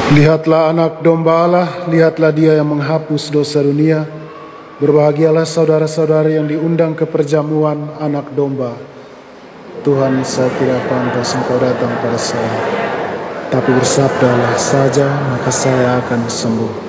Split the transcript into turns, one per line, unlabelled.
Lihatlah anak domba Allah, lihatlah dia yang menghapus dosa dunia. Berbahagialah saudara-saudari yang diundang ke perjamuan anak domba. Tuhan, saya tidak pantas engkau datang pada saya, tapi bersabdalah saja maka saya akan sembuh.